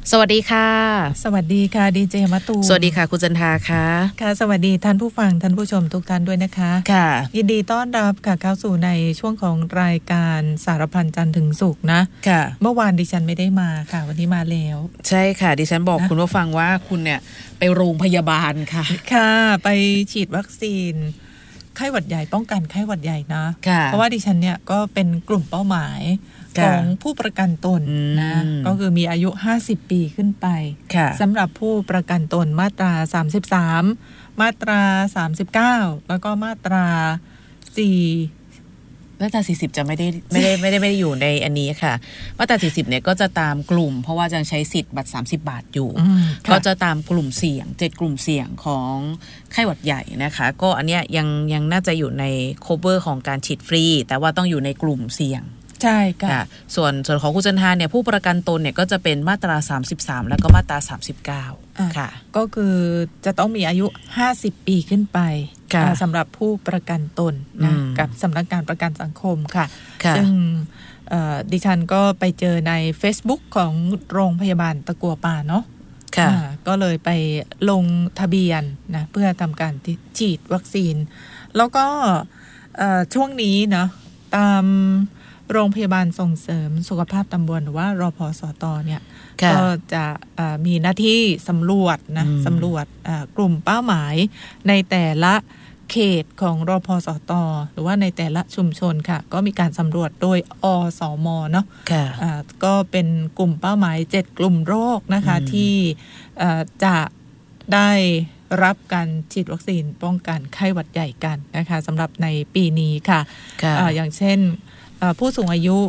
สวัสดีค่ะสวัสดีค่ะดีเจมะตูมสวัสดีค่ะคุณจันทาค่ะค่ะสวัสดีท่านผู้ฟังท่านผู้ชมทุกท่านด้วยนะคะค่ะยินดีต้อนรับค่ะเข้าสู่ในช่วงของรายการสารพันจันทร์ถึงศุกร์นะค่ะเมื่อวานดิฉันไม่ได้มาค่ะวันนี้มาแล้วใช่ค่ะดิฉันบอกคุณผู้ฟังว่าคุณเนี่ยไปโรงพยาบาลค่ะค่ะไปฉีดวัคซีนไข้หวัดใหญ่ป้องกันไข้หวัดใหญ่นะเพราะว่าดิฉันเนี่ยก็เป็นกลุ่มเป้าหมายของผู้ประกันตนนะก็คือมีอายุ50ปีขึ้นไปสำหรับผู้ประกันตนมาตรา33มาตรา39แล้วก็มาตรา4 มาตรา40จะไม่ได้อยู่ในอันนี้ค่ะมาตรา40เนี่ยก็จะตามกลุ่มเพราะว่ายังใช้สิทธิ์บัตร30บาทอยู่ก็จะตามกลุ่มเสี่ยง7กลุ่มเสี่ยงของไข้หวัดใหญ่นะคะก็อันเนี้ยยังน่าจะอยู่ใน cover ของการฉีดฟรีแต่ว่าต้องอยู่ในกลุ่มเสี่ยงใช่ค่ะส่วนของคุณจันทาเนี่ยผู้ประกันตนเนี่ยก็จะเป็นมาตรา33แล้วก็มาตรา39ค่ะก็คือจะต้องมีอายุ50ปีขึ้นไปสำหรับผู้ประกันตนนะกับสำนักงานประกันสังคมค่ะซึ่งดิฉันก็ไปเจอใน Facebook ของโรงพยาบาลตะกัวป่าเนาะก็เลยไปลงทะเบียนนะเพื่อทำการฉีดวัคซีนแล้วก็ช่วงนี้เนาะตามโรงพยาบาลส่งเสริมสุขภาพตำบลหรือว่ารพสตเนี่ยก็จะมีหน้าที่สำรวจนะสำรวจกลุ่มเป้าหมายในแต่ละเขตของรพสตหรือว่าในแต่ละชุมชนค่ะก็มีการสำรวจโดยอสม.เนาะก็เป็นกลุ่มเป้าหมาย7กลุ่มโรคนะคะที่จะได้รับการฉีดวัคซีนป้องกันไข้หวัดใหญ่กันนะคะสำหรับในปีนี้ค่ะอย่างเช่นผู้สูงอายุ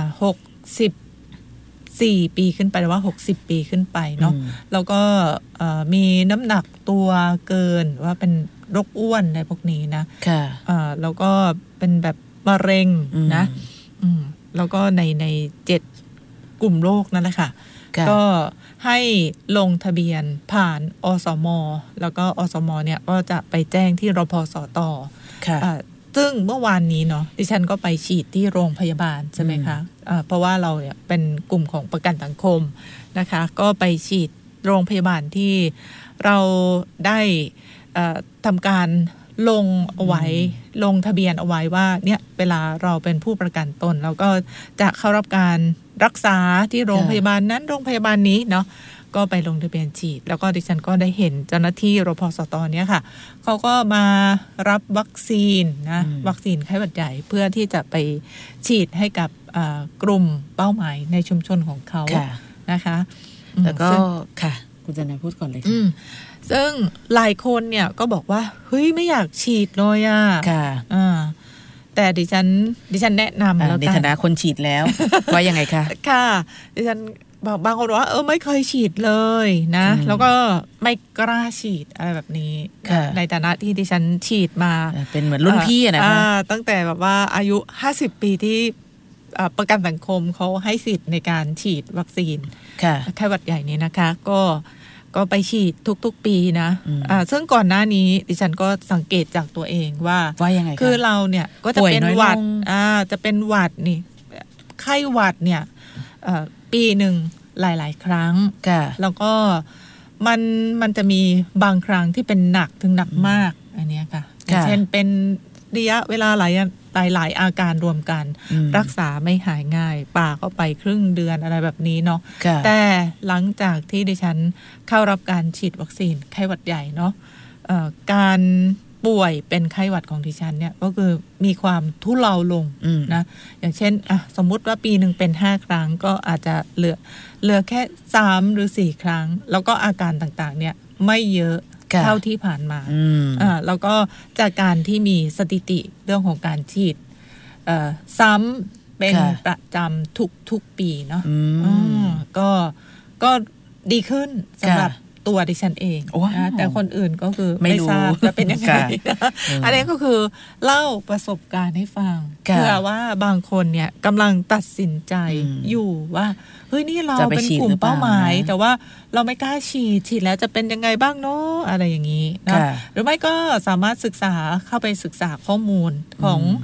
64ปีขึ้นไปหรือว่า60ปีขึ้นไปเนาะแล้วก็มีน้ำหนักตัวเกินว่าเป็นโรคอ้วนในพวกนี้นะแล้วก็เป็นแบบมะเร็งนะแล้วก็ใน7กลุ่มโรคนั่นแหละค่ะก็ให้ลงทะเบียนผ่านอสม.แล้วก็อสม.เนี่ยก็จะไปแจ้งที่รพสต.ซึ่งเมื่อวานนี้เนาะดิฉันก็ไปฉีดที่โรงพยาบาลใช่ไหมคะเพราะว่าเราเนี่ยเป็นกลุ่มของประกันสังคมนะคะก็ไปฉีดโรงพยาบาลที่เราได้ทำการลงเอาไว้ลงทะเบียนเอาไว้ว่าเนี่ยเวลาเราเป็นผู้ประกันตนเราก็จะเข้ารับการรักษาที่โรงพยาบาลนั้นโรงพยาบาลนี้เนาะก็ไปลงทะเบียนฉีดแล้วก็ดิฉันก็ได้เห็นเจ้าหน้าที่รพสตเนี่ยค่ะเขาก็มารับวัคซีนนะวัคซีนไข้หวัดใหญ่เพื่อที่จะไปฉีดให้กับกลุ่มเป้าหมายในชุมชนของเขานะคะแล้วก็ค่ะคุณจันทร์พูดก่อนเลยค่ะซึ่งหลายคนเนี่ยก็บอกว่าเฮ้ยไม่อยากฉีดเลยอ่ะแต่ดิฉันแนะนำแล้วกันในฐานะคนฉีดแล้ว ว่ายังไงคะค่ะดิฉันบางคนว่าไม่เคยฉีดเลยนะแล้วก็ไม่กล้าฉีดอะไรแบบนี้ในฐานะที่ดิฉันฉีดมาเป็นเหมือนรุ่นพี่นะคะตั้งแต่แบบว่าอายุ50ปีที่ประกันสังคมเขาให้สิทธิ์ในการฉีดวัคซีนไข้หวัดใหญ่นี้นะคะก็ไปฉีดทุกๆปีนะซึ่งก่อนหน้านี้ดิฉันก็สังเกตจากตัวเองว่ายังไงคือเราเนี่ยก็จะเป็นหวัดจะเป็นหวัดนี่ไข้หวัดเนี่ยปีหนึ่งหลายๆครั้งแล้วก็มันจะมีบางครั้งที่เป็นหนักถึงหนักมากอันนี้ค่ะเช่นเป็นระยะเวลาหลายอาการรวมกันรักษาไม่หายง่ายป่าก็ไปครึ่งเดือนอะไรแบบนี้เนาะแต่หลังจากที่ดิฉันเข้ารับการฉีดวัคซีนไข้หวัดใหญ่เนาะการป่วยเป็นไข้หวัดของดิฉันเนี่ยก็คือมีความทุเลาลงนะอย่างเช่นสมมุติว่าปีหนึ่งเป็น5ครั้งก็อาจจะเหลือแค่3หรือ4ครั้งแล้วก็อาการต่างๆเนี่ยไม่เยอะเท่าที่ผ่านมาแล้วก็จากการที่มีสถิติเรื่องของการฉีดซ้ำเป็นประจำทุกปีเนาะก็ดีขึ้นสำหรับตัวดิฉันเองนะแต่คนอื่นก็คือไม่ทราบจะเป็นยังไงอันนี้ก็คือเล่าประสบการณ์ให้ฟังเพื่อว่าบางคนเนี่ยกำลังตัดสินใจอยู่ว่าเฮ้ยนี่เราเป็นกลุ่มเป้าหมายแต่ว่าเราไม่กล้าฉีดแล้วจะเป็นยังไงบ้างเนาะอะไรอย่างนี้นะหรือไม่ก็สามารถเข้าไปศึกษาข้อมูลของ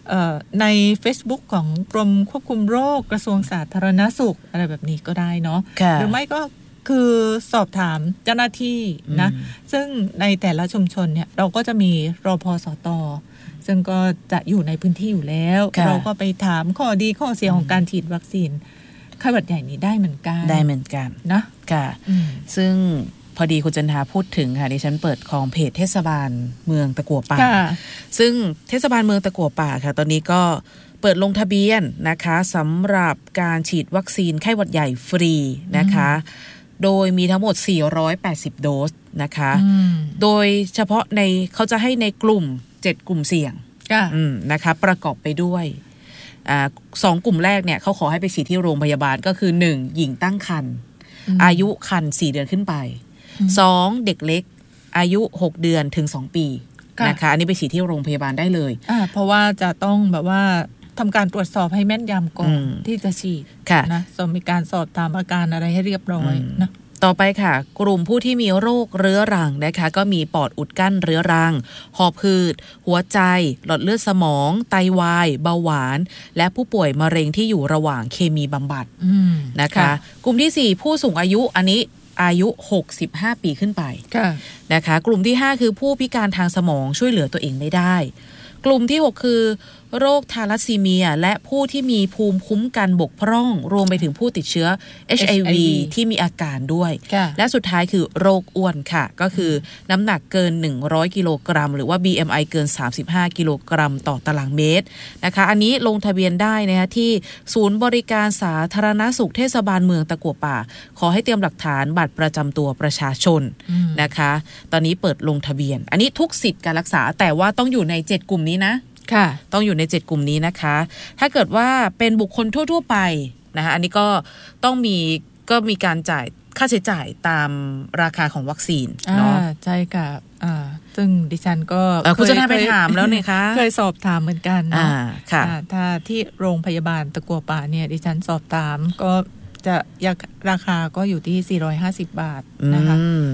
ใน Facebook ของกรมควบคุมโรคกระทรวงสาธารณสุขอะไรแบบนี้ก็ได้เนาะหรือไม่ก็คือสอบถามเจ้าหน้าที่นะซึ่งในแต่ละชุมชนเนี่ยเราก็จะมีรพสต.ซึ่งก็จะอยู่ในพื้นที่อยู่แล้วเราก็ไปถามข้อดีข้อเสียของการฉีดวัคซีนไข้หวัดใหญ่นี้ได้เหมือนกันนะค่ะซึ่งพอดีคุณจันทาพูดถึงค่ะดิฉันเปิดของเพจเทศบาลเมืองตะกั่วป่าซึ่งเทศบาลเมืองตะกั่วป่าค่ะตอนนี้ก็เปิดลงทะเบียนนะคะสำหรับการฉีดวัคซีนไข้หวัดใหญ่ฟรีนะคะโดยมีทั้งหมด480โดสนะคะโดยเฉพาะในเขาจะให้ในกลุ่ม7กลุ่มเสี่ยงนะคะประกอบไปด้วย2กลุ่มแรกเนี่ยเขาขอให้ไปฉีดที่โรงพยาบาลก็คือ1หญิงตั้งครรภ์อายุครรภ์4เดือนขึ้นไป2เด็กเล็กอายุ6เดือนถึง2ปีนะคะอันนี้ไปฉีดที่โรงพยาบาลได้เลยเพราะว่าจะต้องแบบว่าทำการตรวจสอบให้แม่นยำก่อนที่จะฉีดนะมีการสอบถามอาการอะไรให้เรียบร้อยนะต่อไปค่ะกลุ่มผู้ที่มีโรคเรื้อรังนะคะก็มีปอดอุดกั้นเรื้อรังหอบหืดหัวใจหลอดเลือดสมองไตวายเบาหวานและผู้ป่วยมะเร็งที่อยู่ระหว่างเคมีบำบัดนะคะกลุ่มที่4ผู้สูงอายุอันนี้อายุ65ปีขึ้นไปนะคะกลุ่มที่5คือผู้พิการทางสมองช่วยเหลือตัวเองไม่ได้กลุ่มที่6คือโรคทาลัสซีเมียและผู้ที่มีภูมิคุ้มกันบกพร่องรวมไปถึงผู้ติดเชื้อ HIV ที่มีอาการด้วยและสุดท้ายคือโรคอ้วนค่ะก็คือน้ำหนักเกิน100กิโลกรัมหรือว่า BMI เกิน35กิโลกรัมต่อตารางเมตรนะคะอันนี้ลงทะเบียนได้นะคะที่ศูนย์บริการสาธารณสุขเทศบาลเมืองตะกั่วป่าขอให้เตรียมหลักฐานบัตรประจำตัวประชาชนนะคะตอนนี้เปิดลงทะเบียนอันนี้ทุกสิทธิ์การรักษาแต่ว่าต้องอยู่ใน7กลุ่มนี้นะต้องอยู่ใน7กลุ่มนี้นะคะถ้าเกิดว่าเป็นบุคคลทั่วๆไปนะคะอันนี้ก็ต้องมีการจ่ายค่าใช้จ่ายตามราคาของวัคซีนเนาะใช่ค่ะซึ่งดิฉันก็คุณจะไปถามแล้วเนี่ยคะเคยสอบถามเหมือนกันค่ะถ้าที่โรงพยาบาลตะกั่วป่าเนี่ยดิฉันสอบถามก็จะราคาก็อยู่ที่450บาทนะคะ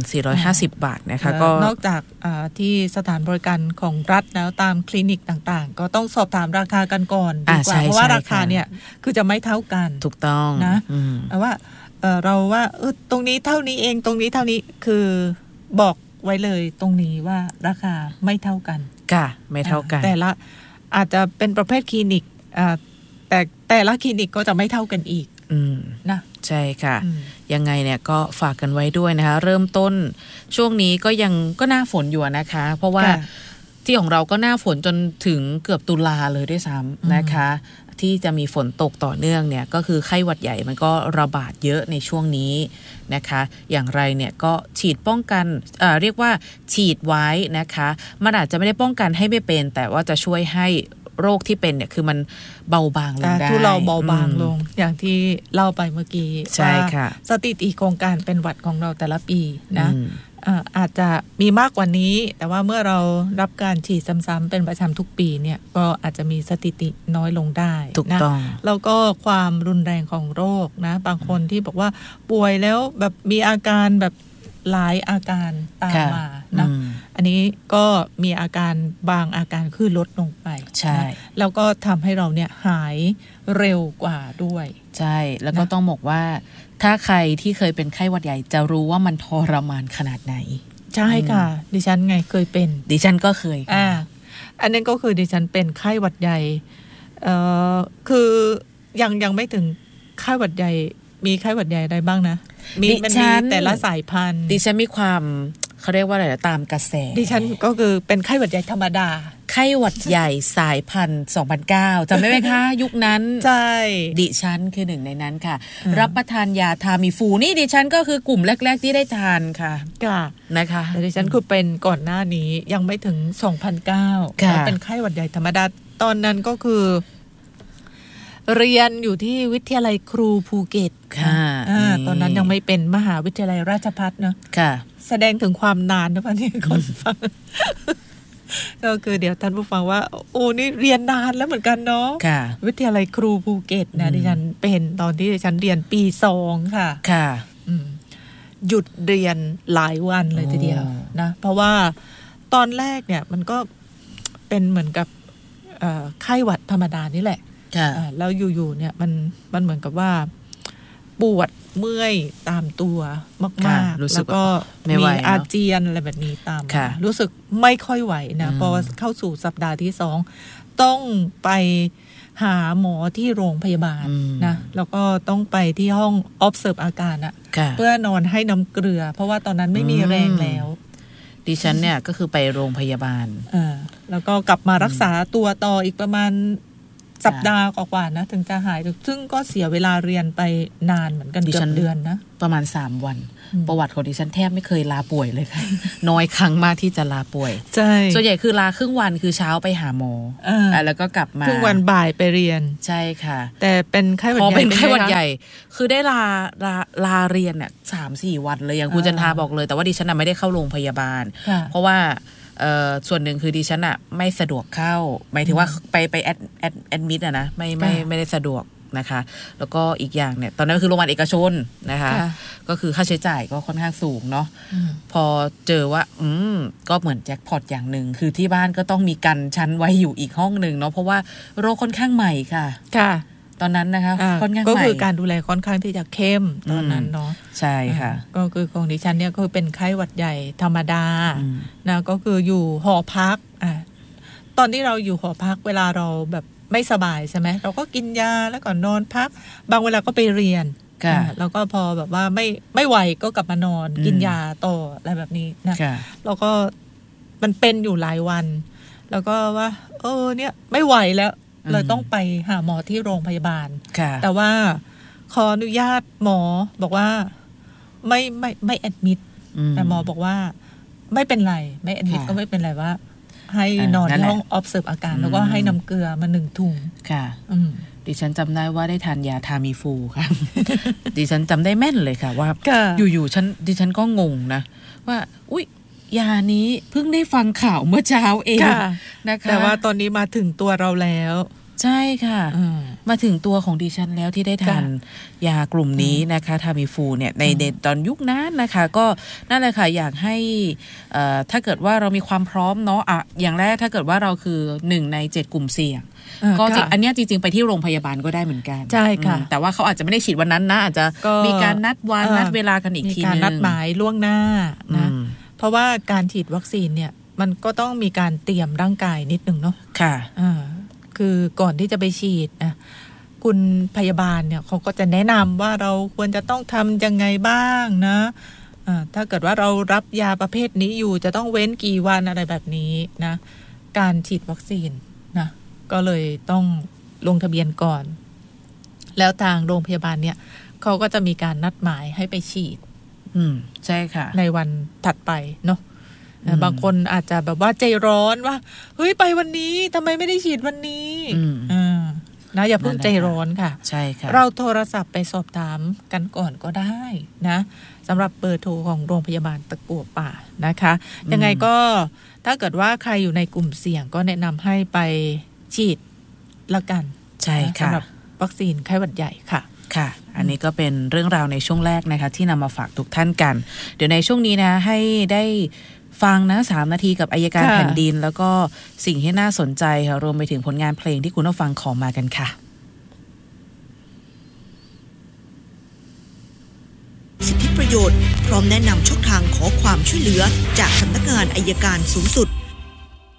450บาทนะคะก็นอกจากที่สถานบริการของรัฐแล้วตามคลินิกต่างๆก็ต้องสอบถามราคากันก่อนดีกว่าเพราะว่าราคาเนี่ยคือจะไม่เท่ากันถูกต้องนะแต่ว่าเราว่าตรงนี้เท่านี้เองตรงนี้เท่านี้คือบอกไว้เลยตรงนี้ว่าราคาไม่เท่ากันค่ะไม่เท่ากันแต่ละอาจจะเป็นประเภทคลินิกแต่ละคลินิกก็จะไม่เท่ากันอีกนะใช่ค่ะยังไงเนี่ยก็ฝากกันไว้ด้วยนะคะเริ่มต้นช่วงนี้ก็หน้าฝนอยู่นะคะเพราะว่าที่ของเราก็หน้าฝนจนถึงเกือบตุลาเลยด้วยซ้ำนะคะที่จะมีฝนตกต่อเนื่องเนี่ยก็คือไข้หวัดใหญ่มันก็ระบาดเยอะในช่วงนี้นะคะอย่างไรเนี่ยก็ฉีดป้องกันเรียกว่าฉีดไว้นะคะมันอาจจะไม่ได้ป้องกันให้ไม่เป็นแต่ว่าจะช่วยให้โรคที่เป็นเนี่ยคือมันเบาบางลงได้ทุเลาเบาบางลงอย่างที่เล่าไปเมื่อกี้ใช่ค่ะสถิติโครงการเป็นหวัดของเราแต่ละปีนะอาจจะมีมากกว่านี้แต่ว่าเมื่อเรารับการฉีดซ้ำๆเป็นประจำทุกปีเนี่ยก็อาจจะมีสถิติน้อยลงได้ถูกต้องแล้วก็ความรุนแรงของโรคนะบางคนที่บอกว่าป่วยแล้วแบบมีอาการแบบหลายอาการตามมานะอันนี้ก็มีอาการบางอาการคือลดลงไปใช่แล้วก็ทำให้เราเนี่ยหายเร็วกว่าด้วยใช่แล้วก็ต้องบอกว่าถ้าใครที่เคยเป็นไข้หวัดใหญ่จะรู้ว่ามันทรมานขนาดไหนใช่ค่ะดิฉันไงเคยเป็นดิฉันก็เคยอันนี้ก็คือดิฉันเป็นไข้หวัดใหญ่คือยังไม่ถึงไข้หวัดใหญ่มีไข้หวัดใหญ่อะไรบ้างนะมันมีแต่ละสายพันธุ์ดิฉันมีความเขาเรียกว่าอะไรตามกระแสดิฉันก็คือเป็นไข้หวัดใหญ่ธรรมดาไข้หวัดใหญ่สายพันธุ์2009จำได้ไหมคะยุคนั้นใช่ดิฉันคือหนึ่งในนั้นค่ะรับประทานยาทามิฟูนี่ดิฉันก็คือกลุ่มแรกๆที่ได้ทานค่ะนะคะแต่ดิฉันคือเป็นก่อนหน้านี้ยังไม่ถึง2009แล้วเป็นไข้หวัดใหญ่ธรรมดาตอนนั้นก็คือเรียนอยู่ที่วิทยาลัยครูภูเก็ตค่ะตอนนั้นยังไม่เป็นมหาวิทยาลัยราชภัฏเนอะค่ะแสดงถึงความนานนะพันนี่คนฟังก็คือเดี๋ยวท่านผู้ฟังว่าโอ้นี่เรียนนานแล้วเหมือนกันเนาะวิทยาลัยครูภูเก็ตนะดิฉันเป็นตอนที่ดิฉันเรียนปี2ค่ะค่ะหยุดเรียนหลายวันเลยทีเดียวนะเพราะว่าตอนแรกเนี่ยมันก็เป็นเหมือนกับไข้หวัดธรรมดานี่แหละแล้วอยู่ๆเนี่ยมันเหมือนกับว่าปวดเมื่อยตามตัวมากๆแล้วก็มีอาเจียนอะไรแบบนี้ตามรู้สึกไม่ค่อยไหวนะพอเข้าสู่สัปดาห์ที่2ต้องไปหาหมอที่โรงพยาบาลนะแล้วก็ต้องไปที่ห้อง observe อาการอะเพื่อนอนให้น้ำเกลือเพราะว่าตอนนั้นไม่มีแรงแล้วดิฉันเนี่ยก็คือไปโรงพยาบาลแล้วก็กลับมารักษาตัวต่ออีกประมาณสัปดาห์กว่าๆนะถึงจะหายซึ่งก็เสียเวลาเรียนไปนานเหมือนกันเกือบเดือนนะประมาณ3 วันประวัติของดิฉันแทบไม่เคยลาป่วยเลยค่ะน้อยครั้งมากที่จะลาป่วยใช่ส่วนใหญ่คือลาครึ่งวันคือเช้าไปหาหมอแล้วก็กลับมาครึ่งวันบ่ายไปเรียนใช่ค่ะแต่เป็นไข้หวัดใหญ่เป็นไข้หวัดใหญ่คือได้ลาเรียนเนี่ย3-4 วันเลยอย่างคุณจันทาบอกเลยแต่ว่าดิฉันไม่ได้เข้าโรงพยาบาลเพราะว่าส่วนหนึ่งคือดิฉันอะไม่สะดวกเข้าหมายถึงว่าไปแอดมิดอะนะไม่ได้สะดวกนะคะแล้วก็อีกอย่างเนี่ยตอนนั้นคือโรงพยาบาลเอกชนนะคะก็คือค่าใช้จ่ายก็ค่อนข้างสูงเนาะพอเจอว่าก็เหมือนแจ็คพอตอย่างหนึ่งคือที่บ้านก็ต้องมีกันชั้นไว้อยู่อีกห้องหนึ่งเนาะเพราะว่าโรคค่อนข้างใหม่ค่ะตอนนั้นนะคะค่อนข้างใหม่ก็คือการดูแลค่อนข้างที่จะเข้มตอนนั้นเนาะใช่ค่ะก็คือของดิฉันเนี่ยก็เป็นไข้หวัดใหญ่ธรรมดานะก็คืออยู่หอพักตอนที่เราอยู่หอพักเวลาเราแบบไม่สบายใช่ไหมเราก็กินยาแล้วก่อนนอนพักบางเวลาก็ไปเรียนแล้วก็พอแบบว่าไม่ไหวก็กลับมานอนกินยาต่ออะไรแบบนี้นะแล้วก็มันเป็นอยู่หลายวันแล้วก็ว่าเนี่ยไม่ไหวแล้วเลยต้องไปหาหมอที่โรงพยาบาลแต่ว่าขออนุญาตหมอบอกว่าไม่แอดมิดแต่หมอบอกว่าไม่เป็นไรไม่แอดมิดก็ไม่เป็นไรว่าให้นอนที่ห้อง observe อาการแล้วก็ให้น้ำเกลือมา1 ถุงค่ะดิฉันจำได้ว่าได้ทานยาทามิฟูค่ะดิฉันจำได้แม่นเลยค่ะว่าอยู่ๆดิฉันก็งงนะว่าอุ๊ยยานี้เพิ่งได้ฟังข่าวเมื่อเช้าเองนะคะแต่ว่าตอนนี้มาถึงตัวเราแล้วใช่ค่ะมาถึงตัวของดิฉันแล้วที่ได้ทานยากลุ่มนี้นะคะทามิฟูเนี่ยในตอนยุคนั้นนะคะก็นั่นแหละค่ะอยากให้ถ้าเกิดว่าเรามีความพร้อมเนาะอย่างแรกถ้าเกิดว่าเราคือ1 ใน 7 กลุ่มเสี่ยงก็อันนี้จริงๆไปที่โรงพยาบาลก็ได้เหมือนกันใช่ค่ะแต่ว่าเขาอาจจะไม่ได้ฉีดวันนั้นนะอาจจะมีการนัดวันนัดเวลากันอีกทีนึงมีการนัดหมายล่วงหน้านะเพราะว่าการฉีดวัคซีนเนี่ยมันก็ต้องมีการเตรียมร่างกายนิดนึงเนาะค่ะคือก่อนที่จะไปฉีดนะคุณพยาบาลเนี่ยเขาก็จะแนะนำว่าเราควรจะต้องทำยังไงบ้างนะถ้าเกิดว่าเรารับยาประเภทนี้อยู่จะต้องเว้นกี่วันอะไรแบบนี้นะการฉีดวัคซีนนะก็เลยต้องลงทะเบียนก่อนแล้วทางโรงพยาบาลเนี่ยเขาก็จะมีการนัดหมายให้ไปฉีดใช่ค่ะในวันถัดไปเนาะบางคนอาจจะแบบว่าใจร้อนว่าเฮ้ยไปวันนี้ทำไมไม่ได้ฉีดวันนี้นะอย่าเพิ่งใจร้อนค่ะใช่ค่ะเราโทรศัพท์ไปสอบถามกันก่อนก็ได้นะสำหรับเบอร์โทรของโรงพยาบาลตะกั่วป่านะคะยังไงก็ถ้าเกิดว่าใครอยู่ในกลุ่มเสี่ยงก็แนะนำให้ไปฉีดละกันใช่ค่ะสำหรับวัคซีนไข้หวัดใหญ่ค่ะค่ะอันนี้ก็เป็นเรื่องราวในช่วงแรกนะคะที่นำมาฝากทุกท่านกันเดี๋ยวในช่วงนี้นะให้ได้ฟังนะ3 นาทีกับอัยการแผ่นดินแล้วก็สิ่งที่น่าสนใจค่ะรวมไปถึงผลงานเพลงที่คุณผู้ฟังขอมากันค่ะสิทธิประโยชน์พร้อมแนะนำช่องทางขอความช่วยเหลือจากสำนักงานอัยการสูงสุด